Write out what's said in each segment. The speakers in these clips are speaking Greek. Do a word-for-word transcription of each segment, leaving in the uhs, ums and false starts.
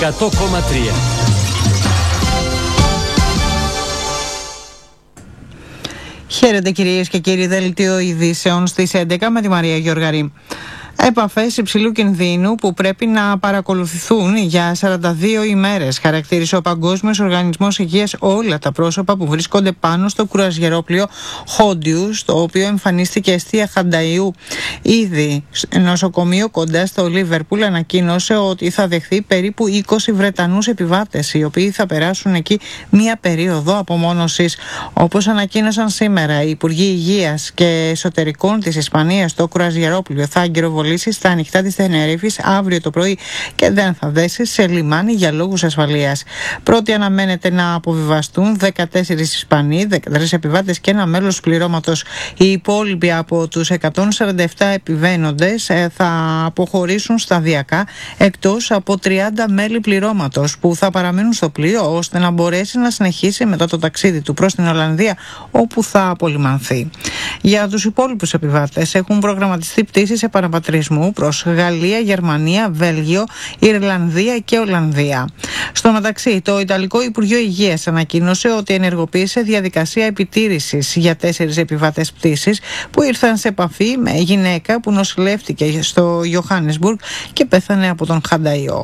εκατό κόμμα τρία. Χαίρετε κυρίες και κύριοι, δελτίο ειδήσεων στις έντεκα με τη Μαρία Γεωργαρή. Επαφές υψηλού κινδύνου που πρέπει να παρακολουθηθούν για σαράντα δύο ημέρες, χαρακτήρισε ο Παγκόσμιος Οργανισμός Υγείας όλα τα πρόσωπα που βρίσκονται πάνω στο κρουαζιερόπλοιο Χόντιους, το οποίο εμφανίστηκε εστία Χανταϊού. Ήδη νοσοκομείο κοντά στο Λίβερπουλ ανακοίνωσε ότι θα δεχθεί περίπου είκοσι Βρετανούς επιβάτες, οι οποίοι θα περάσουν εκεί μία περίοδο απομόνωσης. Όπως ανακοίνωσαν σήμερα οι Υπουργοί Υγείας και Εσωτερικών της Ισπανίας, το κρουαζιερόπλοιο θα αγκυροβολήσει στα ανοιχτά της Τενερίφης αύριο το πρωί και δεν θα δέσει σε λιμάνι για λόγους ασφαλείας. Πρώτοι αναμένεται να αποβιβαστούν δεκατέσσερις Ισπανοί, δεκατρείς επιβάτες και ένα μέλος πληρώματος. Οι υπόλοιποι από τους εκατόν σαράντα επτά επιβαίνοντες θα αποχωρήσουν σταδιακά, εκτός από τριάντα μέλη πληρώματος που θα παραμείνουν στο πλοίο ώστε να μπορέσει να συνεχίσει μετά το ταξίδι του προς την Ολλανδία, όπου θα απολυμανθεί. Για τους υπόλοιπους επιβάτες έχουν προγραμματιστεί πτήσεις επαναπατρισμού προς Γαλλία, Γερμανία, Βέλγιο, Ιρλανδία και Ολλανδία. Στο μεταξύ, το Ιταλικό Υπουργείο Υγείας ανακοίνωσε ότι ενεργοποίησε διαδικασία επιτήρησης για τέσσερις επιβάτες πτήσης που ήρθαν σε επαφή με γυναίκα που νοσηλεύτηκε στο Ιωάννεσμπουργκ και πέθανε από τον Χανταϊό.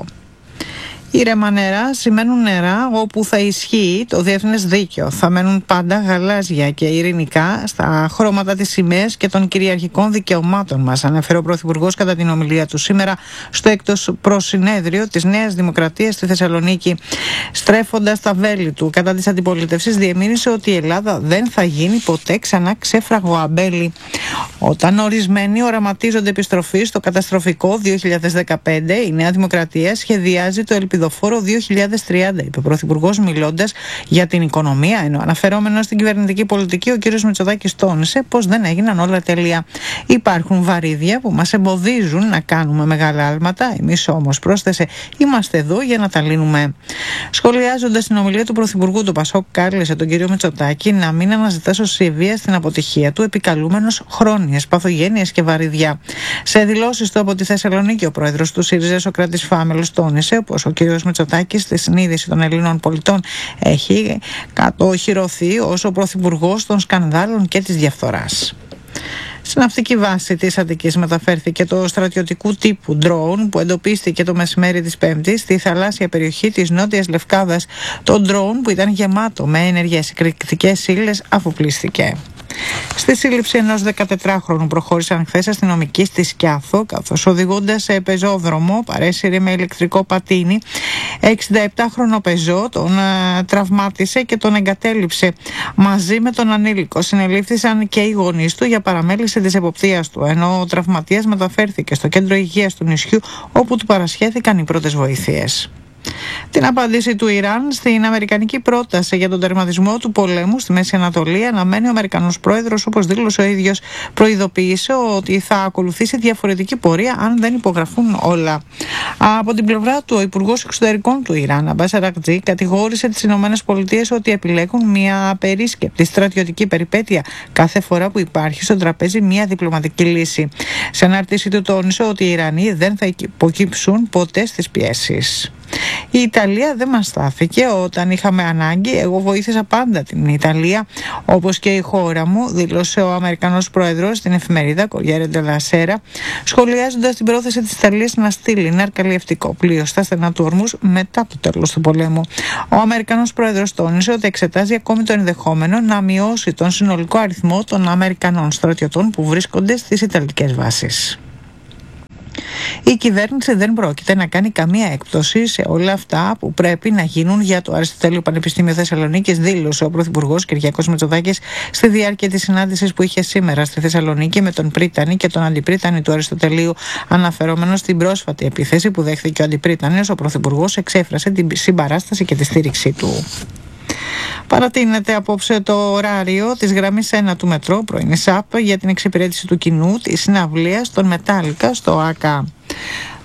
Ήρεμα νερά σημαίνουν νερά όπου θα ισχύει το διεθνές δίκαιο. Θα μένουν πάντα γαλάζια και ειρηνικά στα χρώματα της σημαίας και των κυριαρχικών δικαιωμάτων μας, ανέφερε ο Πρωθυπουργός κατά την ομιλία του σήμερα στο έκτος προσυνέδριο της Νέας Δημοκρατίας στη Θεσσαλονίκη. Στρέφοντας τα βέλη του κατά της αντιπολίτευσης, διεμήνυσε ότι η Ελλάδα δεν θα γίνει ποτέ ξανά ξέφραγο αμπέλι. Όταν ορισμένοι οραματίζονται επιστροφή στο καταστροφικό δύο χιλιάδες δεκαπέντε, η Νέα Δημοκρατία σχεδιάζει το ελπιδοφόρο δύο χιλιάδες τριάντα, είπε ο Πρωθυπουργός μιλώντας για την οικονομία, ενώ αναφερόμενος στην κυβερνητική πολιτική, ο κ. Μητσοτάκης τόνισε πως δεν έγιναν όλα τέλεια. Υπάρχουν βαρύδια που μας εμποδίζουν να κάνουμε μεγάλα άλματα, εμείς όμως, πρόσθεσε, είμαστε εδώ για να τα λύνουμε. Σχολιάζοντας την ομιλία του Πρωθυπουργού, το Πασόκ κάλεσε τον κ. Μητσοτάκη να μην αναζητά σωσιβία στην αποτυχία του, επικαλούμενος χρόνιες, παθογένειες και βαρύδια. Σε δηλώσεις του από τη Θεσσαλονίκη, ο πρόεδρος του ΣΥΡΙΖΑ, Σωκράτης Φάμελος, τόνισε πως ο κ. Μητσοτάκης στη συνείδηση των Ελλήνων πολιτών έχει κατοχυρωθεί ως ο πρωθυπουργός των σκανδάλων και της διαφθοράς. Στην ναυτική βάση της Αττικής μεταφέρθηκε το στρατιωτικού τύπου drone που εντοπίστηκε το μεσημέρι της Πέμπτης στη θαλάσσια περιοχή της Νότιας Λευκάδας. Το drone, που ήταν γεμάτο με ενεργές εκρηκτικές ύλες, αφοπλίστηκε. Στη σύλληψη ενός δεκατετράχρονου προχώρησαν χθες αστυνομικοί στη Σκιάθο, καθώς οδηγώντας σε πεζόδρομο παρέσυρε με ηλεκτρικό πατίνι. εξηνταεπτάχρονο πεζό τον α, τραυμάτισε και τον εγκατέλειψε. Μαζί με τον ανήλικο συνελήφθησαν και οι γονείς του για παραμέληση της εποπτείας του, ενώ ο τραυματίας μεταφέρθηκε στο κέντρο υγείας του νησιού, όπου του παρασχέθηκαν οι πρώτες βοήθειες. Την απάντηση του Ιράν στην αμερικανική πρόταση για τον τερματισμό του πολέμου στη Μέση Ανατολή αναμένει ο Αμερικανός πρόεδρος, όπως δήλωσε ο ίδιος. Προειδοποίησε ότι θα ακολουθήσει διαφορετική πορεία αν δεν υπογραφούν όλα. Από την πλευρά του, ο Υπουργός Εξωτερικών του Ιράν, Αμπάς Αρακτζή, κατηγόρησε τις Ηνωμένες Πολιτείες ότι επιλέγουν μια απερίσκεπτη στρατιωτική περιπέτεια κάθε φορά που υπάρχει στο τραπέζι μια διπλωματική λύση. Σε ανάρτηση του τόνισε ότι οι Ιρανοί δεν θα υποκύψουν ποτέ στις πιέσεις. Η Ιταλία δεν μας στάθηκε όταν είχαμε ανάγκη. Εγώ βοήθησα πάντα την Ιταλία, όπως και η χώρα μου, δήλωσε ο Αμερικανός πρόεδρος στην εφημερίδα Κοριέρε ντελα Σέρα, σχολιάζοντας την πρόθεση της Ιταλίας να στείλει ένα αρκαλιευτικό πλοίο στα στενά του Ορμούς μετά το τέλος του πολέμου. Ο Αμερικανός πρόεδρος τόνισε ότι εξετάζει ακόμη το ενδεχόμενο να μειώσει τον συνολικό αριθμό των Αμερικανών στρατιωτών που βρίσκονται στις Ιταλικές βάσεις. Η κυβέρνηση δεν πρόκειται να κάνει καμία έκπτωση σε όλα αυτά που πρέπει να γίνουν για το Αριστοτέλειο Πανεπιστήμιο Θεσσαλονίκης, δήλωσε ο Πρωθυπουργός Κυριάκος Μητσοτάκης στη διάρκεια της συνάντησης που είχε σήμερα στη Θεσσαλονίκη με τον πρίτανη και τον αντιπρίτανη του Αριστοτελείου. Αναφερόμενος στην πρόσφατη επίθεση που δέχθηκε ο αντιπρίτανης, ο Πρωθυπουργός εξέφρασε την συμπαράσταση και τη στήριξή του. Παρατείνεται απόψε το ωράριο της γραμμής ένα του μετρό πρωινή ΣΑΠ για την εξυπηρέτηση του κοινού της συναυλίας των Μετάλλικα στο ΑΚΑ.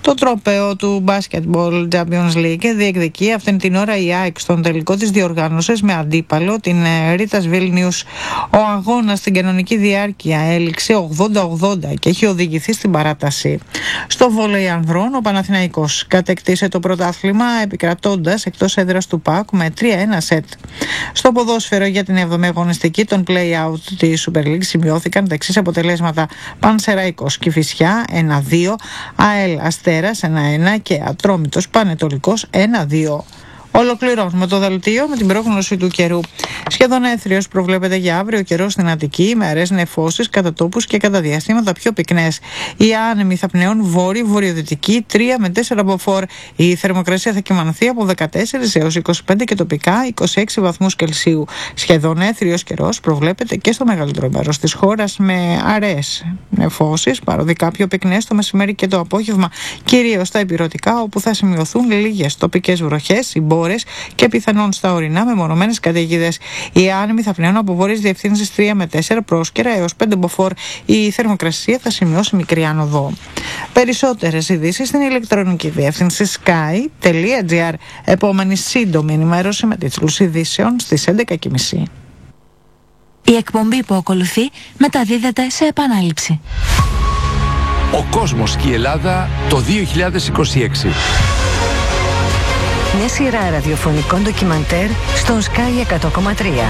Το τρόπαιο του Basketball Champions League διεκδικεί αυτήν την ώρα η ΑΕΚ στον τελικό της διοργάνωσης με αντίπαλο την Ρίτας Βίλνιους. Ο αγώνας στην κανονική διάρκεια έληξε ογδόντα ογδόντα και έχει οδηγηθεί στην παράταση. Στο βόλεϊ ανδρών ο Παναθηναϊκός κατεκτήσε το πρωτάθλημα επικρατώντας εκτός έδρας του ΠΑΟΚ με τρία ένα σετ. Στο ποδόσφαιρο για την εβδομάδα αγωνιστική των play-out της Super League σημειώθηκαν τα εξής αποτελέσματα: Πανσεραϊκός Κηφισιά ένα δύο, ΑΕΛ Αστέρας ένα ένα και Ατρόμητος Πανετολικός ένα δύο. Ολοκληρώνουμε το δελτίο με την πρόγνωση του καιρού. Σχεδόν έθριος προβλέπεται για αύριο καιρό στην Αττική, με αραιές νεφώσεις κατά τόπους και κατά διαστήματα πιο πυκνές. Οι άνεμοι θα πνέουν βόρειο-βορειοδυτική τρία με τέσσερα μποφόρ. Η θερμοκρασία θα κυμανθεί από δεκατέσσερα έως είκοσι πέντε και τοπικά είκοσι έξι βαθμούς Κελσίου. Σχεδόν έθριος καιρός προβλέπεται και στο μεγαλύτερο μέρος της χώρας, με αραιές νεφώσεις, παροδικά πιο πυκνές το μεσημέρι και το απόγευμα, κυρίως στα ηπειρωτικά, όπου θα σημειωθούν λίγες τοπικές βροχές, και πιθανόν στα ορεινά μεμονωμένες καταιγίδες. Οι άνεμοι θα πνέουν από βόρειες διευθύνσεις τρία με τέσσερα πρόσκαιρα έως πέντε μποφόρ. Η θερμοκρασία θα σημειώσει μικρή άνοδο. Περισσότερες ειδήσεις στην ηλεκτρονική διεύθυνση sky τελεία gr. Επόμενη σύντομη ενημέρωση με τίτλους ειδήσεων στις έντεκα και μισή. Η εκπομπή που ακολουθεί μεταδίδεται σε επανάληψη. Ο κόσμος και η Ελλάδα το δύο χιλιάδες είκοσι έξι. Μια σειρά ραδιοφωνικών ντοκιμαντέρ στον Sky εκατό κόμμα τρία.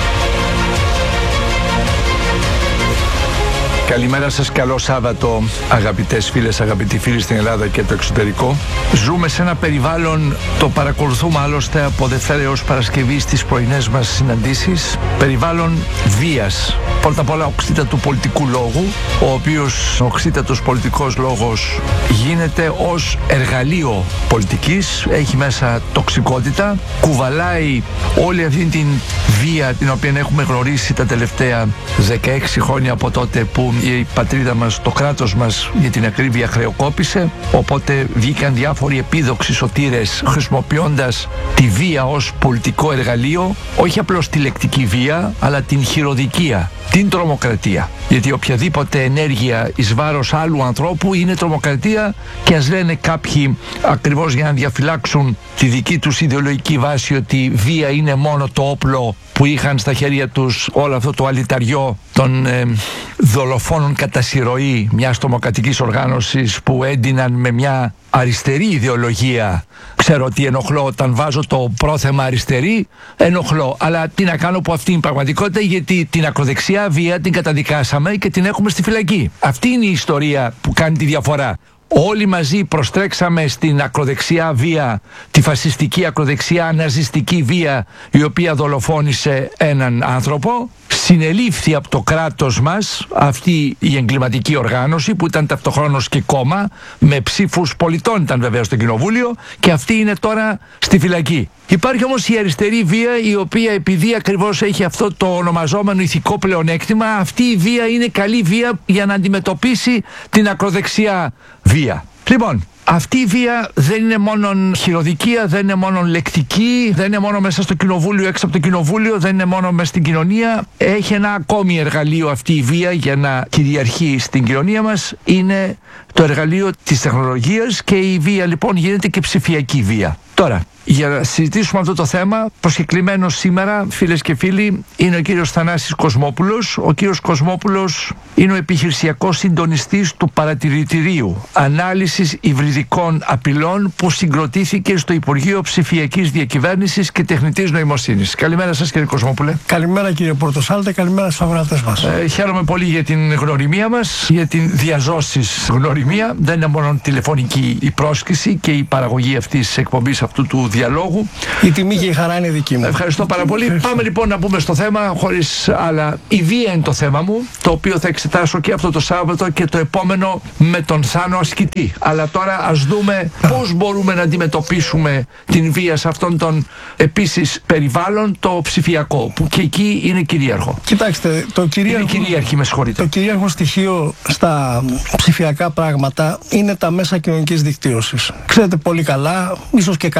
Καλημέρα σας, καλό Σάββατο αγαπητές φίλες, αγαπητοί φίλοι στην Ελλάδα και το εξωτερικό. Ζούμε σε ένα περιβάλλον, το παρακολουθούμε άλλωστε από Δευτέρα έως Παρασκευή στις πρωινές μας συναντήσεις, περιβάλλον βίας. Πρώτα απ' όλα οξύτατου του πολιτικού λόγου, ο οποίος ο οξύτατος πολιτικός λόγος γίνεται ως εργαλείο πολιτικής, έχει μέσα τοξικότητα, κουβαλάει όλη αυτή την βία την οποία έχουμε γνωρίσει τα τελευταία δεκαέξι χρόνια από τότε που η πατρίδα μας, το κράτος μας για την ακρίβεια χρεοκόπησε, οπότε βγήκαν διάφοροι επίδοξοι σωτήρες χρησιμοποιώντας τη βία ως πολιτικό εργαλείο, όχι απλώς τη λεκτική βία αλλά την χειροδικία, την τρομοκρατία. Γιατί οποιαδήποτε ενέργεια εις βάρος άλλου ανθρώπου είναι τρομοκρατία, και ας λένε κάποιοι ακριβώς για να διαφυλάξουν τη δική τους ιδεολογική βάση ότι βία είναι μόνο το όπλο που είχαν στα χέρια τους όλο αυτό το αλυταριό των ε, δολοφόνων κατά συρροή μιας τρομοκρατικής οργάνωσης που έντυναν με μια αριστερή ιδεολογία. Ξέρω ότι ενοχλώ όταν βάζω το πρόθεμα αριστερή, ενοχλώ, αλλά τι να κάνω που αυτή είναι η πραγματικότητα, γιατί την ακροδεξιά βία την καταδικάσαμε και την έχουμε στη φυλακή. Αυτή είναι η ιστορία που κάνει τη διαφορά. Όλοι μαζί προστρέξαμε στην ακροδεξιά βία, τη φασιστική ακροδεξιά ναζιστική βία, η οποία δολοφόνησε έναν άνθρωπο. Συνελήφθη από το κράτος μας αυτή η εγκληματική οργάνωση, που ήταν ταυτοχρόνως και κόμμα, με ψήφους πολιτών ήταν βέβαια στο κοινοβούλιο, και αυτή είναι τώρα στη φυλακή. Υπάρχει όμως η αριστερή βία, η οποία επειδή ακριβώς έχει αυτό το ονομαζόμενο ηθικό πλεονέκτημα, αυτή η βία είναι καλή βία για να αντιμετωπίσει την ακροδεξιά βία. Λοιπόν, αυτή η βία δεν είναι μόνο χειροδικία, δεν είναι μόνο λεκτική, δεν είναι μόνο μέσα στο κοινοβούλιο, έξω από το κοινοβούλιο, δεν είναι μόνο μέσα στην κοινωνία. Έχει ένα ακόμη εργαλείο αυτή η βία για να κυριαρχεί στην κοινωνία μας. Είναι το εργαλείο της τεχνολογίας, και η βία λοιπόν γίνεται και ψηφιακή βία. Τώρα, για να συζητήσουμε αυτό το θέμα, προσκεκλημένος σήμερα, φίλες και φίλοι, είναι ο κύριος Θανάσης Κοσμόπουλος. Ο κύριος Κοσμόπουλος είναι ο επιχειρησιακός συντονιστής του Παρατηρητηρίου Ανάλυσης Υβριδικών Απειλών, που συγκροτήθηκε στο Υπουργείο Ψηφιακής Διακυβέρνησης και Τεχνητής Νοημοσύνης. Καλημέρα σας, κύριε Κοσμόπουλε. Καλημέρα, κύριε Πορτοσάλτε, καλημέρα στους αγοραστές μας. Ε, χαίρομαι πολύ για την γνωριμία μας, για την διαζώσεις γνωριμία. Δεν είναι μόνο τηλεφωνική η πρόσκληση και η παραγωγή αυτής της εκπομπής, αυτού του διαλόγου. Η τιμή και η χαρά είναι δική μου. Ευχαριστώ πάρα πολύ. Ευχαριστώ. Πάμε λοιπόν να μπούμε στο θέμα, χωρίς άλλα. Η βία είναι το θέμα μου, το οποίο θα εξετάσω και αυτό το Σάββατο και το επόμενο με τον Θάνο Ασκητή. Αλλά τώρα ας δούμε πώς μπορούμε να αντιμετωπίσουμε την βία σε αυτόν τον επίσης περιβάλλον, το ψηφιακό, που και εκεί είναι κυρίαρχο. Κοιτάξτε, το κυρίαρχο, είναι κυρίαρχη, με συγχωρείτε. Το κυρίαρχο στοιχείο στα ψηφιακά πράγματα είναι τα μέσα κοινωνικής δικτύωσης. Ξέρετε πολύ καλά, ίσως και καλύτερα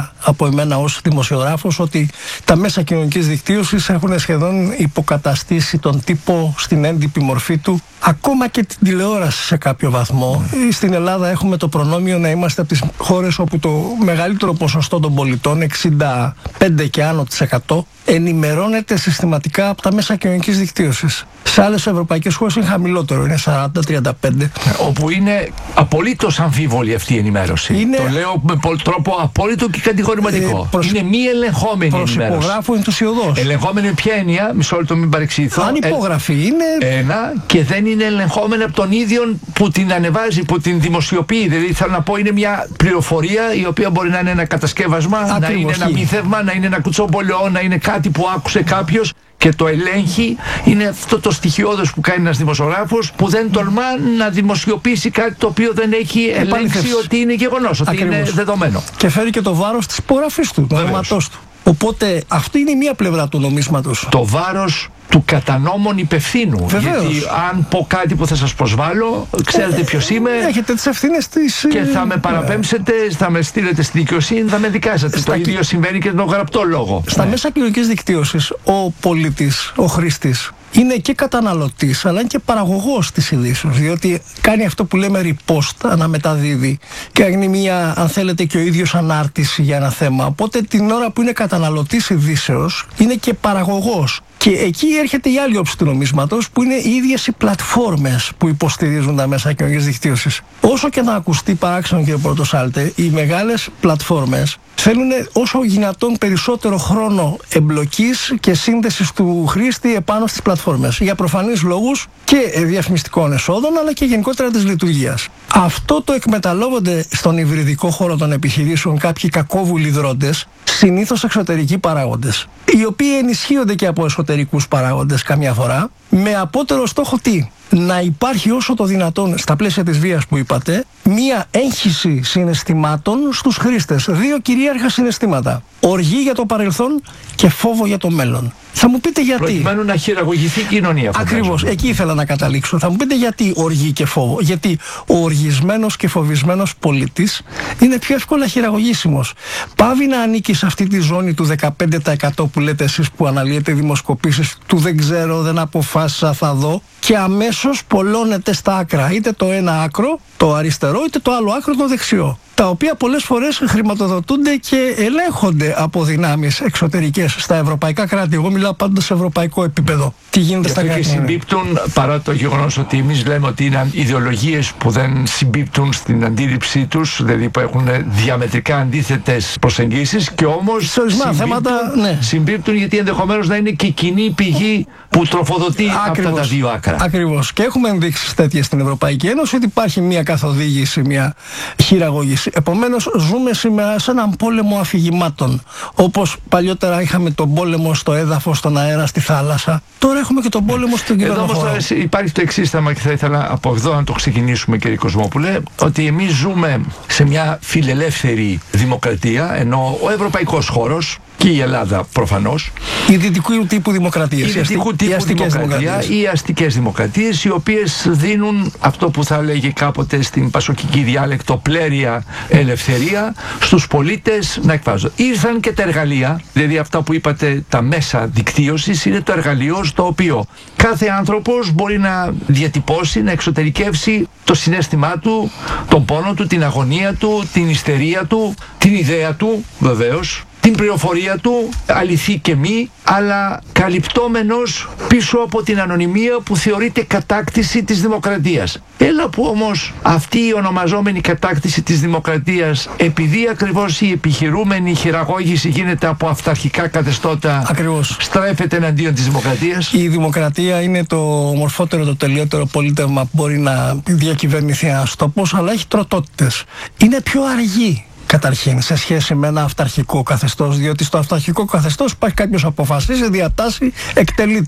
εμπειρία από εμένα ως δημοσιογράφος ότι τα μέσα κοινωνικής δικτύωσης έχουν σχεδόν υποκαταστήσει τον τύπο στην έντυπη μορφή του, ακόμα και την τηλεόραση σε κάποιο βαθμό. Mm. Στην Ελλάδα έχουμε το προνόμιο να είμαστε από τις χώρες όπου το μεγαλύτερο ποσοστό των πολιτών, εξήντα πέντε και άνω της εκατό, ενημερώνεται συστηματικά από τα μέσα κοινωνικής δικτύωσης. Σε άλλες ευρωπαϊκές χώρες είναι χαμηλότερο, είναι σαράντα με τριάντα πέντε. Όπου είναι απολύτως αμφίβολη αυτή η ενημέρωση. Είναι... Το λέω με τρόπο απόλυτο και κατηγορηματικό. Ε, προς... Είναι μη ελεγχόμενη ενημέρωση. Προσυπογράφω ενθουσιοδός. Ελεγχόμενη με ποια έννοια, μισό λεπτό μην παρεξηγηθώ. Αν υπογραφή ε... είναι. Ένα, και δεν είναι ελεγχόμενη από τον ίδιο που την ανεβάζει, που την δημοσιοποιεί. Δηλαδή θέλω να πω, είναι μια πληροφορία η οποία μπορεί να είναι ένα κατασκεύασμα, ακριβώς, να είναι ένα μύθευμα, να είναι ένα κουτσόμπολιό, να είναι κάτι που άκουσε κάποιος και το ελέγχει. Είναι αυτό το στοιχειώδες που κάνει ένας δημοσιογράφος που δεν τολμά να δημοσιοποιήσει κάτι το οποίο δεν έχει ελέγξει ότι είναι γεγονός, ότι ακριβώς είναι δεδομένο. Και φέρει και το βάρος της υπογραφής του, του ονόματός του. Οπότε αυτή είναι η μία πλευρά του νομίσματος. Το βάρος του κατανόμων υπευθύνου. Βεβαίως. Γιατί αν πω κάτι που θα σας προσβάλλω, ξέρετε ποιος είμαι. Έχετε τις ευθύνες της. Και θα με παραπέμψετε, θα με στείλετε στη δικαιοσύνη, θα με δικάσετε. Στα το ίδιο κι... συμβαίνει και τον γραπτό λόγο. Στα ναι. μέσα κοινωνικής δικτύωσης, ο πολίτης, ο χρήστης, είναι και καταναλωτής, αλλά είναι και παραγωγός της ειδήσεως. Διότι κάνει αυτό που λέμε repost, αναμεταδίδει, και κάνει μια, αν θέλετε, και ο ίδιος ανάρτηση για ένα θέμα. Οπότε την ώρα που είναι καταναλωτής ειδήσεως, είναι και παραγωγός. Και εκεί έρχεται η άλλη όψη του νομίσματος, που είναι οι ίδιες οι πλατφόρμες που υποστηρίζουν τα μέσα κοινωνικής δικτύωσης. Όσο και να ακουστεί παράξενο, κύριε Πορτοσάλτε, οι μεγάλες πλατφόρμες θέλουν όσο δυνατόν περισσότερο χρόνο εμπλοκής και σύνδεσης του χρήστη επάνω στις πλατφόρμες. Για προφανείς λόγους και διαφημιστικών εσόδων, αλλά και γενικότερα της λειτουργίας. Αυτό το εκμεταλλεύονται στον υβριδικό χώρο των επιχειρήσεων κάποιοι κακόβουλοι δρόντες, συνήθως εξωτερικοί παράγοντες, οι οποίοι ενισχύονται και από εσωτερικούς παράγοντες καμιά φορά, με απότερο στόχο τι? Να υπάρχει όσο το δυνατόν, στα πλαίσια της βίας που είπατε, μία έγχυση συναισθημάτων στους χρήστες. Δύο κυρίαρχα συναισθήματα. Οργή για το παρελθόν και φόβο για το μέλλον. Θα μου πείτε γιατί. Προκειμένου να χειραγωγηθεί η κοινωνία. Ακριβώς, εκεί ήθελα να καταλήξω. Θα μου πείτε γιατί οργή και φόβο. Γιατί ο οργισμένος και φοβισμένος πολίτης είναι πιο εύκολα χειραγωγήσιμος. Πάβει να ανήκει σε αυτή τη ζώνη του δεκαπέντε τοις εκατό που λέτε εσείς, που αναλύετε δημοσκοπήσεις, του δεν ξέρω, δεν αποφάσισα, θα δω, και αμέσως πολλώνεται στα άκρα. Είτε το ένα άκρο, το αριστερό, είτε το άλλο άκρο, το δεξιό. Τα οποία πολλές φορές χρηματοδοτούνται και ελέγχονται από δυνάμεις εξωτερικές στα ευρωπαϊκά κράτη. Εγώ μιλάω πάντα σε ευρωπαϊκό επίπεδο. Τι γίνεται στα κράτη. Και συμπίπτουν, παρά το γεγονός ότι εμείς λέμε ότι είναι ιδεολογίες που δεν συμπίπτουν στην αντίληψή τους, δηλαδή που έχουν διαμετρικά αντίθετες προσεγγίσεις, και όμως σε ορισμένα θέματα, ναι, συμπίπτουν γιατί ενδεχομένως να είναι και κοινή πηγή που τροφοδοτεί από τα δύο άκρα. Ακριβώς. Και έχουμε ενδείξεις τέτοιες στην Ευρωπαϊκή Ένωση ότι υπάρχει μια καθοδήγηση, μια χειραγώγηση. Επομένως, ζούμε σήμερα σε έναν πόλεμο αφηγημάτων. Όπως παλιότερα είχαμε τον πόλεμο στο έδαφος, στον αέρα, στη θάλασσα. Τώρα έχουμε και τον πόλεμο στην κυβέρνηση. Εδώ όμως υπάρχει το εξής θέμα, και θα ήθελα από εδώ να το ξεκινήσουμε, κύριε Κοσμόπουλε, ότι εμείς ζούμε σε μια φιλελεύθερη δημοκρατία, ενώ ο ευρωπαϊκός χώρος και η Ελλάδα προφανώς. Οι δυτικού τύπου δημοκρατίες. Οι δυτικού τύπου δημοκρατία, οι αστικές δημοκρατίες, οι οποίες δίνουν αυτό που θα λέγει κάποτε στην πασοκική διάλεκτο πλέρια ελευθερία στους πολίτες να εκφράζονται. Ήρθαν και τα εργαλεία, δηλαδή αυτά που είπατε, τα μέσα δικτύωσης, είναι το εργαλείο στο οποίο κάθε άνθρωπος μπορεί να διατυπώσει, να εξωτερικεύσει το συναίσθημά του, τον πόνο του, την αγωνία του, την ιστερία του, την ιδέα του, βεβαίως, την πληροφορία του, αληθή και μη, αλλά καλυπτόμενος πίσω από την ανωνυμία που θεωρείται κατάκτηση της δημοκρατίας. Έλα που όμως αυτή η ονομαζόμενη κατάκτηση της δημοκρατίας, επειδή ακριβώς η επιχειρούμενη χειραγώγηση γίνεται από αυταρχικά καθεστώτα, ακριβώς, στρέφεται εναντίον της δημοκρατίας. Η δημοκρατία είναι το ομορφότερο, το τελειότερο πολίτευμα που μπορεί να διακυβερνηθεί ένας τόπος, αλλά έχει τροτότητες. Είναι πιο αργή, καταρχήν, σε σχέση με ένα αυταρχικό καθεστώς, διότι στο αυταρχικό καθεστώς υπάρχει κάποιος αποφασίζει, διατάσσει, εκτελείται.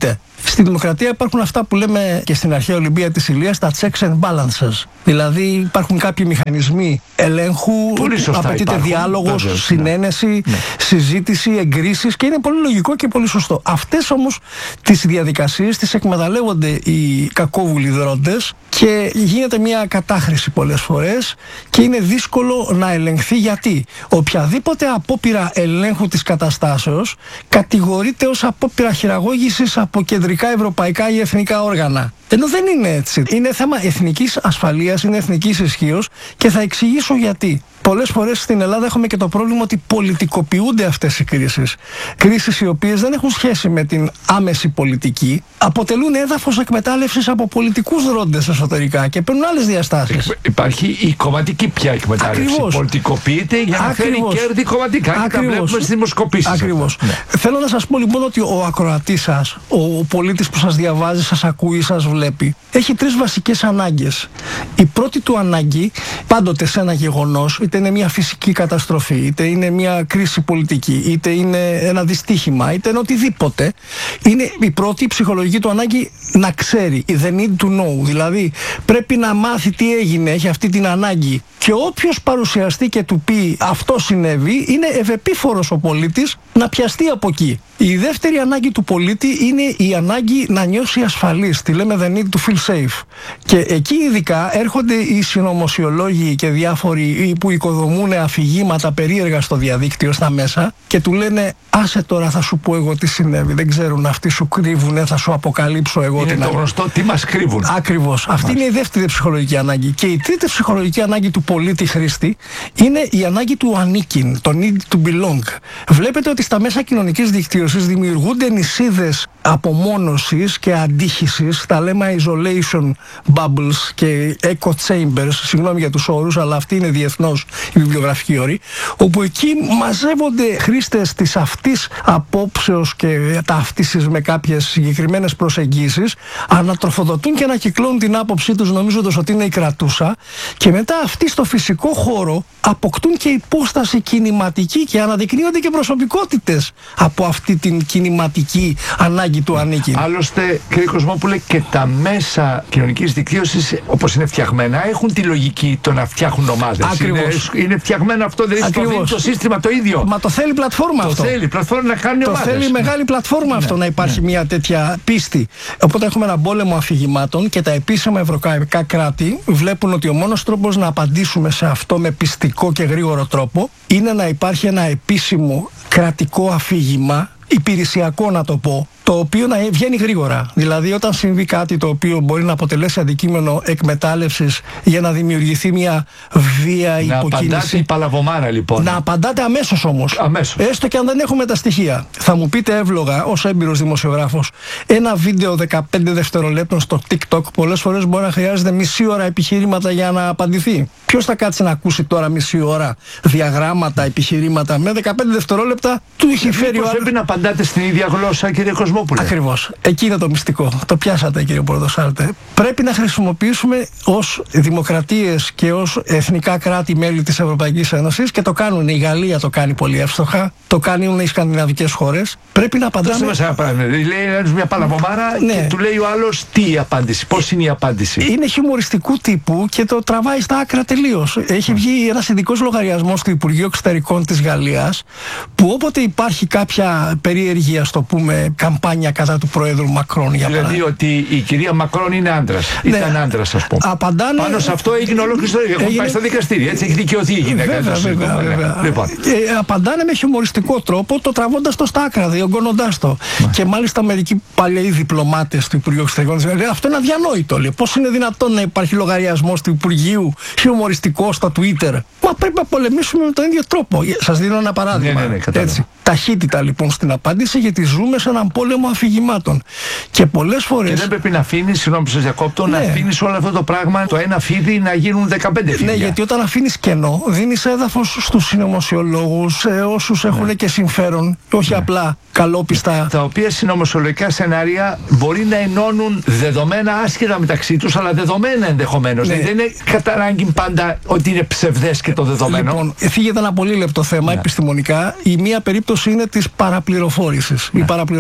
Στη δημοκρατία υπάρχουν αυτά που λέμε και στην αρχαία Ολυμπία της Ηλίας, τα checks and balances. Δηλαδή υπάρχουν κάποιοι μηχανισμοί ελέγχου, απαιτείται διάλογος, βέβαια, συνένεση, ναι. συζήτηση, εγκρίσεις και είναι πολύ λογικό και πολύ σωστό. Αυτές όμως τις διαδικασίες τις εκμεταλλεύονται οι κακόβουλοι δρόντες και γίνεται μια κατάχρηση πολλές φορές και είναι δύσκολο να ελεγχθεί. Γιατί οποιαδήποτε απόπειρα ελέγχου της καταστάσεως κατηγορείται ως απόπειρα χειραγώγησης από κεντρικά ευρωπαϊκά ή εθνικά όργανα. Ενώ δεν είναι έτσι. Είναι θέμα εθνικής ασφαλείας, είναι εθνικής ισχύως και θα εξηγήσω γιατί. Πολλές φορές στην Ελλάδα έχουμε και το πρόβλημα ότι πολιτικοποιούνται αυτές οι κρίσεις. Κρίσεις οι οποίες δεν έχουν σχέση με την άμεση πολιτική, αποτελούν έδαφος εκμετάλλευσης από πολιτικούς δρόντες εσωτερικά και παίρνουν άλλες διαστάσεις. Υπάρχει η κομματική πια εκμετάλλευση. Ακριβώς. Πολιτικοποιείται για να Ακριβώς. φέρει κέρδη κομματικά. Ακριβώς. Και τα βλέπουμε στις δημοσκοπήσεις. Ακριβώς. Ναι. Θέλω να σας πω λοιπόν ότι ο ακροατής σας, ο, ο πολίτης που σας διαβάζει, σας ακούει, σας βλέπει, έχει τρεις βασικές ανάγκες. Η πρώτη του ανάγκη, πάντοτε σε ένα γεγονός, είτε είναι μια φυσική καταστροφή, είτε είναι μια κρίση πολιτική, είτε είναι ένα δυστύχημα, είτε είναι οτιδήποτε, είναι η πρώτη η ψυχολογική του ανάγκη να ξέρει. The need to know. Δηλαδή πρέπει να μάθει τι έγινε, έχει αυτή την ανάγκη. Και όποιος παρουσιαστεί και του πει αυτό συνέβη, είναι ευεπίφορος ο πολίτης να πιαστεί από εκεί. Η δεύτερη ανάγκη του πολίτη είναι η ανάγκη να νιώσει ασφαλής. Τη λέμε the need to feel safe. Και εκεί ειδικά έρχονται οι συνωμοσιολόγοι και διάφοροι που οικοδομούν αφηγήματα περίεργα στο διαδίκτυο, στα μέσα, και του λένε άσε τώρα θα σου πω εγώ τι συνέβη. Δεν ξέρουν, αυτοί σου κρύβουνε, θα σου αποκαλύψω εγώ είναι την το άλλη. γνωστό τι μας κρύβουν. Ακριβώς. Αυτή είναι η δεύτερη ψυχολογική ανάγκη. Και η τρίτη ψυχολογική ανάγκη του πολίτη χρήστη είναι η ανάγκη του ανήκειν, το need to belong. Βλέπετε ότι στα μέσα κοινωνικής δικτύωσης δημιουργούνται νησίδες απομόνωσης και αντίχησης, τα λέμε isolation bubbles και echo chambers, συγγνώμη για τους όρους, αλλά αυτή είναι διεθνώς η βιβλιογραφική όρη, όπου εκεί μαζεύονται χρήστες της αυτής απόψεως και ταύτισης με κάποιες συγκεκριμένες προσεγγίσεις, ανατροφοδοτούν και ανακυκλώνουν την άποψή τους νομίζοντας ότι είναι η κρατούσα, και μετά αυτοί στο φυσικό χώρο αποκτούν και υπόσταση κινηματική και αναδεικνύονται και προσωπικότητες από αυτή την κινηματική ανάγκη του ανήκει. Άλλωστε, κύριε Κοσμόπουλε, και τα μέσα κοινωνικής δικτύωσης, όπως είναι φτιαγμένα, έχουν τη λογική το να φτιάχνουν ομάδες. Ακριβώς. Είναι, είναι φτιαγμένο αυτό, δεν είναι το σύστημα το ίδιο. Μα το θέλει πλατφόρμα το αυτό. Το θέλει πλατφόρμα να κάνει το ομάδες. Το θέλει ναι. μεγάλη πλατφόρμα αυτό, ναι, να υπάρχει ναι. μια τέτοια πίστη. Οπότε έχουμε έναν πόλεμο αφηγημάτων και τα επίσημα ευρωπαϊκά κράτη βλέπουν ότι ο μόνος τρόπος να απαντήσουμε σε αυτό με πιστικό και γρήγορο τρόπο είναι να υπάρχει ένα επίσημο κρατικό αφήγημα, υπηρεσιακό να το πω, το οποίο να βγαίνει γρήγορα. Δηλαδή όταν συμβεί κάτι το οποίο μπορεί να αποτελέσει αντικείμενο εκμετάλλευσης για να δημιουργηθεί μια βία να υποκίνηση. Να απαντάτε η παλαβομάρα λοιπόν. Να απαντάτε αμέσως όμως. Αμέσως. Έστω και αν δεν έχουμε τα στοιχεία. Θα μου πείτε εύλογα ως έμπειρος δημοσιογράφος, ένα βίντεο δεκαπέντε δευτερολέπτων στο TikTok πολλές φορές μπορεί να χρειάζεται μισή ώρα επιχειρήματα για να απαντηθεί. Ποιος θα κάτσει να ακούσει τώρα μισή ώρα διαγράμματα, επιχειρήματα? Με δεκαπέντε δευτερόλεπτα του έχει φέρει ο άλλος. Πρέπει να απαντάτε στην ίδια γλώσσα, κύριε Κοσμόπουλε. Ακριβώς. Εκεί είναι το μυστικό. Το πιάσατε, κύριε Πορτοσάλτε. Πρέπει να χρησιμοποιήσουμε ως δημοκρατίες και ως εθνικά κράτη-μέλη της Ευρωπαϊκής Ένωσης, και το κάνουν. Η Γαλλία το κάνει πολύ εύστοχα, το κάνουν οι σκανδιναβικές χώρες. Πρέπει να απαντάμε. Δώστε μας ένα παράδειγμα. Λέει ένας μια παλαβομάρα, ναι, και του λέει ο άλλος τι η απάντηση, πώς είναι η απάντηση. Είναι χιουμοριστικού τύπου και το τραβάει στα άκρα τελείως. Έχει βγει ένας ειδικός λογαριασμός του Υπουργείου Εξωτερικών της Γαλλίας, που όποτε υπάρχει κάποια περίεργη, ας το πούμε, καμπάνια κατά του Προέδρου Μακρόν, για δηλαδή παράδειγμα. ότι η κυρία Μακρόν είναι άντρας. Ναι, ήταν άντρας, ας πούμε. Απαντάνε... Πάνω σε αυτό έγινε ολόκληρη ιστορία. Έχουν έγινε... πάει στο δικαστήριο. Έτσι έχει δικαιωθεί η γυναίκα. Βέβαια, βέβαια, βέβαια. Λοιπόν. Ε, απαντάνε με χιουμοριστικό τρόπο, το τραβώντας το στα άκρα, διωγγώνοντάς το. Μα. Και μάλιστα μερικοί παλαιοί διπλωμάτες του Υπουργείου Εξωτερικών λένε αυτό είναι αδιανόητο. Λέει. Πώς είναι δυνατόν να υπάρχει λογαριασμός του Υπουργείου χιουμοριστικό στο Twitter? Μα πρέπει να πολεμήσουμε με τον ίδιο τρόπο. Σας δίνω ένα παράδειγμα. Ναι, ναι, ναι, έτσι. Ταχύτητα λοιπόν στην απάντηση, γιατί ζούμε σε έναν πόλεμο αφηγημάτων. Και πολλές φορές. Και δεν πρέπει να αφήνεις, συγγνώμη που σας διακόπτω, ναι, να αφήνεις όλο αυτό το πράγμα, το ένα φίδι να γίνουν δεκαπέντε φίδια. Ναι, γιατί όταν αφήνεις κενό, δίνεις έδαφος στους συνωμοσιολόγους, σε όσους έχουν ναι. και συμφέρον, όχι ναι. απλά καλόπιστα. Τα οποία συνωμοσιολογικά σενάρια μπορεί να ενώνουν δεδομένα άσχετα μεταξύ τους, αλλά δεδομένα ενδεχομένως. Ναι. Δεν είναι κατά ανάγκη πάντα ότι είναι ψευδές και το δεδομένο. Λοιπόν, θίγεται ένα πολύ λεπτό θέμα ναι. επιστημονικά. Η μία περίπτωση είναι της παραπληροφόρησης. Ναι. Η παραπληροφόρηση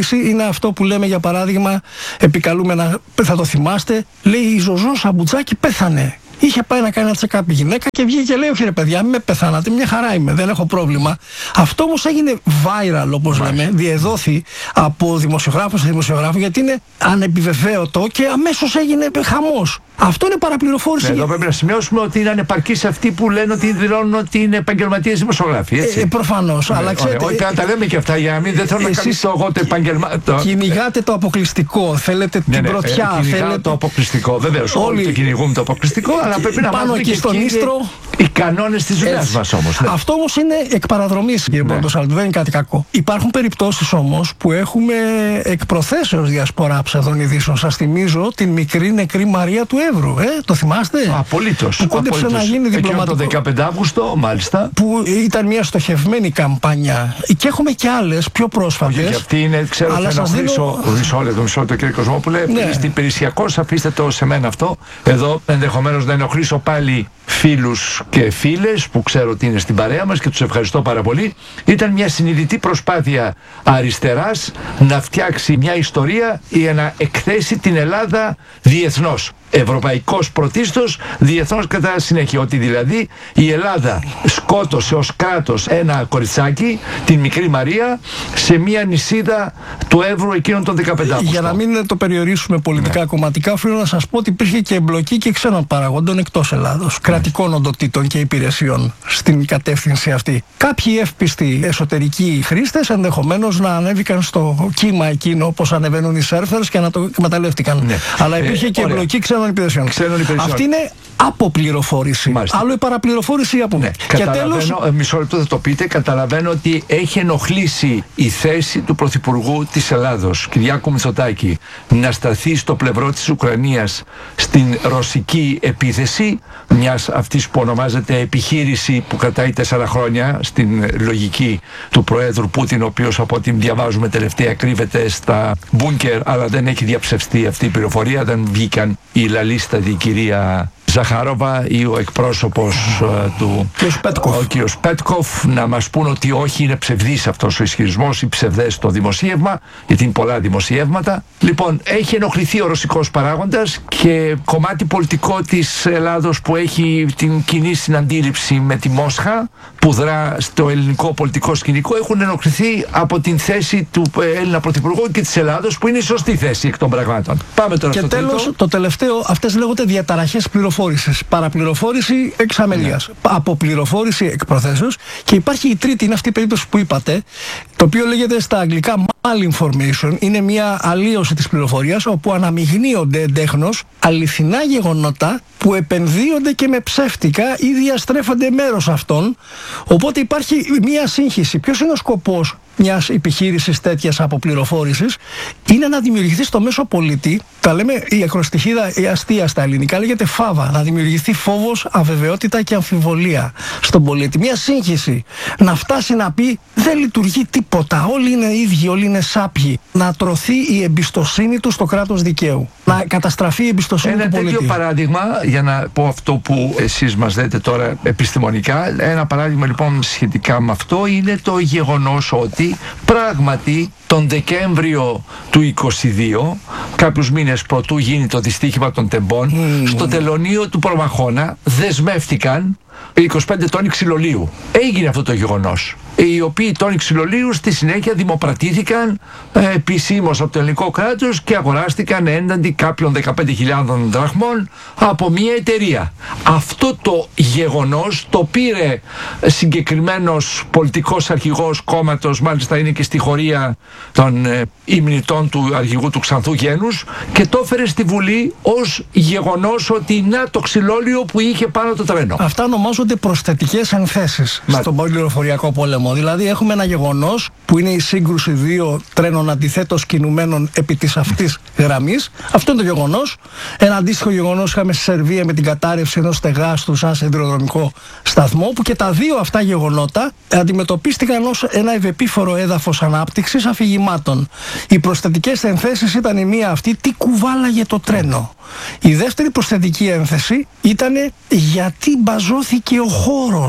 παρακολούθηση είναι αυτό που λέμε, για παράδειγμα, επικαλούμενα, θα το θυμάστε, λέει η Ζωζό Σαμπουτζάκη πέθανε. Είχε πάει να κάνει ένα check-up η γυναίκα και βγήκε και λέει: όχι ρε παιδιά, μην με πεθάνατε, μια χαρά είμαι, δεν έχω πρόβλημα. Αυτό όμως έγινε viral, όπως λέμε, διεδόθη από δημοσιογράφο σε δημοσιογράφο, γιατί είναι ανεπιβεβαίωτο και αμέσως έγινε χαμός. Αυτό είναι παραπληροφόρηση. Ναι, εδώ πρέπει να σημειώσουμε ότι είναι ανεπαρκείς αυτοί που λένε ότι δηλώνουν ότι είναι επαγγελματίες δημοσιογράφοι. Έτσι. Ε, προφανώς. Ναι, αλλά ξέρετε. Όχι, πρέπει να τα λέμε και αυτά για να μην δεν θέλω να καλύψω εγώ το επαγγελμα... Κυνηγάτε το αποκλειστικό. Θέλετε ναι, την ναι, πρωτιά. Ε, θέλετε... το αποκλειστικό. Βεβαίως, όλοι, όλοι το κυνηγούν το αποκλειστικό, αλλά πρέπει να πάνω εκεί στον ίστρο. Οι κανόνες της δουλειάς μας όμως. Ναι. Αυτό όμως είναι εκ παραδρομής, κύριε ναι. Πορτοσάλτη, δεν είναι κάτι κακό. Υπάρχουν περιπτώσεις όμως που έχουμε εκ προθέσεως διασπορά ψευδών ειδήσεων. Σας θυμίζω την μικρή νεκρή Μαρία του Εύρου. Ε, το θυμάστε? Απολύτως. Που κόντεψε να γίνει διπλωματικό. Το δεκαπέντε Αυγούστου, μάλιστα. Που ήταν μια στοχευμένη καμπάνια. Και έχουμε και άλλες πιο πρόσφατες. Όχι, και αυτή είναι, ξέρω, θα ενοχλήσω. Μισό λεπτό, μισό λεπτό, κύριε Κοσμόπουλε. Ναι. Στην υπηρεσιακός, αφήστε το σε μένα αυτό. Εδώ ενδεχομένως να ενοχλήσω πάλι φίλους και φίλες που ξέρω ότι είναι στην παρέα μας και τους ευχαριστώ πάρα πολύ. Ήταν μια συνειδητή προσπάθεια αριστεράς να φτιάξει μια ιστορία για να εκθέσει την Ελλάδα διεθνώς. Ευρωπαϊκός πρωτίστως, διεθνώς κατά συνέχεια. Ότι δηλαδή η Ελλάδα σκότωσε ως κράτος ένα κοριτσάκι, την μικρή Μαρία, σε μια νησίδα του Εύρου εκείνον τον δεκαπέντε Αυγούστου. Για να μην το περιορίσουμε πολιτικά, ναι. κομματικά, οφείλω να σας πω ότι υπήρχε και εμπλοκή και ξένων παραγόντων εκτός Ελλάδος, ναι. κρατικών οντοτήτων και υπηρεσιών στην κατεύθυνση αυτή. Κάποιοι εύπιστοι εσωτερικοί χρήστες ενδεχομένως να ανέβηκαν στο κύμα εκείνο, όπως ανεβαίνουν οι σέρφερς, και να το εκμεταλλεύτηκαν. Ναι. Αλλά υπήρχε ε, και ωραία. εμπλοκή ξένων υπηρεσιών. Ξένων υπηρεσιών. Αυτή είναι αποπληροφόρηση. Μάλιστα. Άλλο η παραπληροφόρηση, από ναι. Και τέλος. Μισό λεπτό θα το πείτε. Καταλαβαίνω ότι έχει ενοχλήσει η θέση του Πρωθυπουργού της Ελλάδος, Κυριάκου Μητσοτάκη, να σταθεί στο πλευρό της Ουκρανίας στην ρωσική επίθεση, μιας αυτής που ονομάζεται επιχείρηση που κρατάει τέσσερα χρόνια, στην λογική του Προέδρου Πούτιν, ο οποίος από ό,τι διαβάζουμε τελευταία κρύβεται στα μπούνκερ, αλλά δεν έχει διαψευστεί αυτή η πληροφορία, δεν βγήκαν η λαλίστατη κυρία Ζαχάροβα ή ο εκπρόσωπος uh, του Πέτκοφ. ο κ. Πέτκοφ να μας πούν ότι όχι, είναι ψευδής αυτός ο ισχυρισμός ή ψευδές το δημοσίευμα, γιατί είναι πολλά δημοσιεύματα. Λοιπόν, έχει ενοχληθεί ο ρωσικός παράγοντας και κομμάτι πολιτικό της Ελλάδος που έχει την κοινή συναντήληψη με τη Μόσχα, που δρά στο ελληνικό πολιτικό σκηνικό, έχουν ενοχληθεί από την θέση του Έλληνα Πρωθυπουργού και της Ελλάδος, που είναι η σωστή θέση εκ των πραγμάτων. Πάμε τώρα και στο τέλος, τρίτο. Το τελευταίο, αυτές λέγονται διαταραχές πληροφόρησης. Παραπληροφόρηση εξ αμελίας. Ναι. Αποπληροφόρηση εκ προθέσεως. Και υπάρχει η τρίτη, είναι αυτή η περίπτωση που είπατε, το οποίο λέγεται στα αγγλικά malinformation. Είναι μια αλλίωση της πληροφορίας, όπου αναμειγνύονται εντέχνως αληθινά γεγονότα που επενδύονται και με ψεύτικα ή διαστρέφονται μέρος αυτών. Οπότε υπάρχει μια σύγχυση. Ποιος είναι ο σκοπός μιας επιχείρησης τέτοιας αποπληροφόρησης? Είναι να δημιουργηθεί στο μέσο πολίτη, τα λέμε η ακροστιχίδα, η αστεία στα ελληνικά, λέγεται φάβα. Να δημιουργηθεί φόβος, αβεβαιότητα και αμφιβολία στον πολίτη. Μια σύγχυση. Να φτάσει να πει δεν λειτουργεί τίποτα. Όλοι είναι ίδιοι, όλοι είναι σάπιοι. Να τρωθεί η εμπιστοσύνη του στο κράτος δικαίου. Να καταστραφεί η εμπιστοσύνη ένα του πολίτη. Ένα τέτοιο παράδειγμα, για να πω αυτό που εσείς μας λέτε τώρα επιστημονικά, ένα παράδειγμα λοιπόν σχετικά με αυτό είναι το γεγονός ότι πράγματι τον Δεκέμβριο του είκοσι δύο, κάποιους μήνες πρωτού γίνει το δυστύχημα των Τεμπών, mm. στο τελωνείο του Προμαχώνα δεσμεύτηκαν είκοσι πέντε τόνοι ξυλολίου. Έγινε αυτό το γεγονός. Οι οποίοι τόνοι ξυλολίου στη συνέχεια δημοπρατήθηκαν ε, επισήμως από το ελληνικό κράτος και αγοράστηκαν έναντι κάποιων δεκαπέντε χιλιάδες δραχμών από μια εταιρεία. Αυτό το γεγονός το πήρε συγκεκριμένος πολιτικός αρχηγός κόμματος, μάλιστα είναι και στη χωρία των ε, υμνητών του αρχηγού του Ξανθού Γένους, και το έφερε στη Βουλή ως γεγονός ότι να το ξυλόλιο που είχε πάνω το τρένο. Αυτά ονομάζονται προσθετικές ενθέσεις Μα... στον πληροφοριακό πόλεμο. Δηλαδή έχουμε ένα γεγονός που είναι η σύγκρουση δύο τρένων αντιθέτως κινουμένων επί της αυτής γραμμής. Αυτό είναι το γεγονός. Ένα αντίστοιχο γεγονός είχαμε στη Σερβία με την κατάρρευση ενός στεγάστρου σαν σιδηροδρομικό σταθμό, που και τα δύο αυτά γεγονότα αντιμετωπίστηκαν ως ένα ευεπίφορο έδαφος ανάπτυξης αφηγημάτων. Οι προσθετικές ενθέσεις ήταν η μία αυτή, τι κουβάλαγε το τρένο. Η δεύτερη προσθετική ένθεση ήταν γιατί μπαζώθηκε ο χώρος.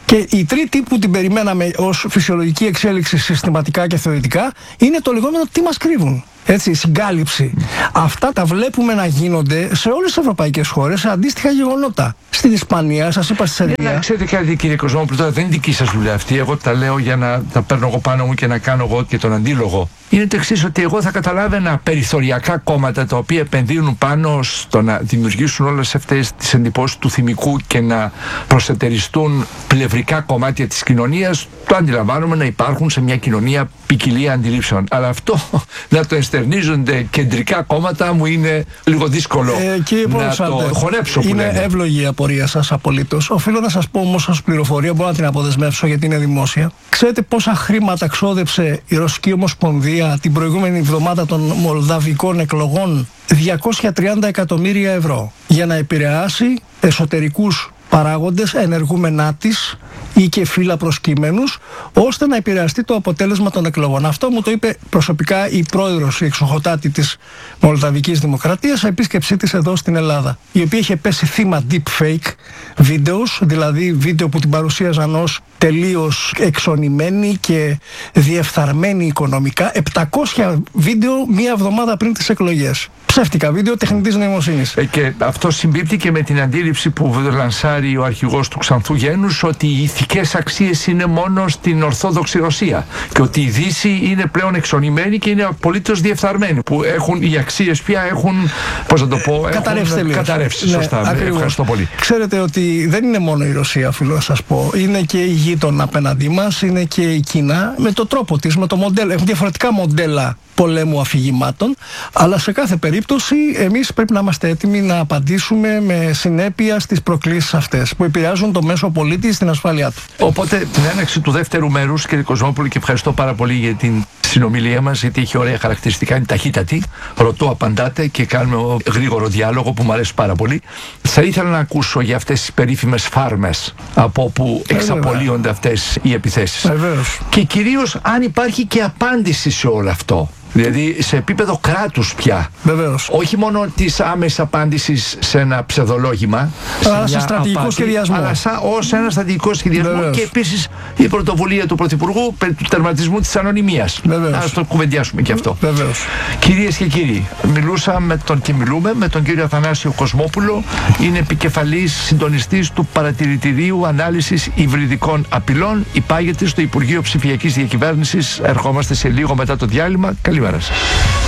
Και η τρίτη που την περιμέναμε ως φυσιολογική εξέλιξη συστηματικά και θεωρητικά είναι το λεγόμενο τι μας κρύβουν. Έτσι, συγκάλυψη. Αυτά τα βλέπουμε να γίνονται σε όλες τις ευρωπαϊκές χώρες σε αντίστοιχα γεγονότα. Στην Ισπανία, σας είπα, στη Σερβία. Να ξέρετε κάτι, κύριε Κοσμόπουλο, τώρα δεν είναι δική σας δουλειά αυτή. Εγώ τα λέω για να τα παίρνω εγώ πάνω μου και να κάνω εγώ και τον αντίλογο. Είναι το εξής, ότι εγώ θα καταλάβαινα περιθωριακά κόμματα τα οποία επενδύουν πάνω στο να δημιουργήσουν όλες αυτές τις εντυπώσεις του θυμικού και να προσετεριστούν πλευρικά κομμάτια της κοινωνίας. Το αντιλαμβάνομαι να υπάρχουν σε μια κοινωνία ποικιλία αντιλήψεων. Αλλά αυτό να το εστερνίζονται κεντρικά κόμματα μου είναι λίγο δύσκολο ε, κύριε να Ποροσάντε, το χωνέψω που είναι λένε. εύλογη η απορία σας απολύτως. Οφείλω να σας πω όμως ως πληροφορία, μπορώ να την αποδεσμεύσω γιατί είναι δημόσια. Ξέρετε πόσα χρήματα ξόδεψε η Ρωσική Ομοσπονδία την προηγούμενη εβδομάδα των μολδαβικών εκλογών? διακόσια τριάντα εκατομμύρια ευρώ για να επηρεάσει εσωτερικούς παράγοντες, ενεργούμενά της ή και φύλλα προσκύμενους, ώστε να επηρεαστεί το αποτέλεσμα των εκλογών. Αυτό μου το είπε προσωπικά η πρόεδρος, η εξοχοτάτη της Μολδαβικής Δημοκρατίας, σε επίσκεψή της εδώ στην Ελλάδα, η οποία είχε πέσει θύμα deepfake videos, δηλαδή βίντεο που την παρουσίαζαν ως τελείως εξονημένη και διεφθαρμένη οικονομικά, επτακόσια βίντεο μία εβδομάδα πριν τις εκλογές. Ψεύτικα βίντεο τεχνητής νοημοσύνης. Ε, και αυτό συμπίπτει και με την αντίληψη που λανσάρει ο αρχηγός του Ξανθού Γένους, ότι οι ηθικές αξίες είναι μόνο στην Ορθόδοξη Ρωσία και ότι η Δύση είναι πλέον εξονημένη και είναι απολύτως διεφθαρμένη, που έχουν οι αξίες πια έχουν, πώς να το πω, ε, καταρρεύσει. Καταρρεύσει, σωστά. Ναι, ευχαριστώ πολύ. Ξέρετε ότι δεν είναι μόνο η Ρωσία, φίλο να σας πω. Είναι και η γείτονα απέναντί μας, είναι και η Κίνα με το τρόπο της, με το μοντέλο. Έχουν διαφορετικά μοντέλα πολέμου αφηγημάτων, αλλά σε κάθε περίπτωση εμείς πρέπει να είμαστε έτοιμοι να απαντήσουμε με συνέπεια στις προκλήσεις αυτές που επηρεάζουν το μέσο πολίτη στην ασφάλειά του. Οπότε την έναρξη του δεύτερου μέρους, κύριε Κοσμόπουλο, και ευχαριστώ πάρα πολύ για την συνομιλία μας, γιατί έχει ωραία χαρακτηριστικά, είναι ταχύτατη. Ρωτώ, απαντάτε και κάνουμε γρήγορο διάλογο που μου αρέσει πάρα πολύ. Θα ήθελα να ακούσω για αυτές τις περίφημες φάρμες από όπου εξαπολύονται αυτές οι επιθέσεις. Βεβαίως. Και κυρίως αν υπάρχει και απάντηση σε όλο αυτό. Δηλαδή σε επίπεδο κράτους πια. Βεβαίως. Όχι μόνο της άμεσης απάντησης σε ένα ψευδολόγημα, αλλά σε στρατηγικό απάτη, σχεδιασμό. Αλλά σαν, ως ένα στρατηγικό σχεδιασμό. Βεβαίως. Και επίσης η πρωτοβουλία του Πρωθυπουργού περί του τερματισμού της ανωνυμίας. Ας το κουβεντιάσουμε και αυτό. Βεβαίως. Κυρίες και κύριοι, μιλούσα με τον και μιλούμε με τον κύριο Αθανάσιο Κοσμόπουλο. Είναι επικεφαλής συντονιστής του Παρατηρητηρίου Ανάλυσης Υβριδικών Απειλών. Υπάγεται στο Υπουργείο Ψηφιακής Διακυβέρνησης. Ερχόμαστε σε λίγο μετά το διάλειμμα. Καλημέρα σας.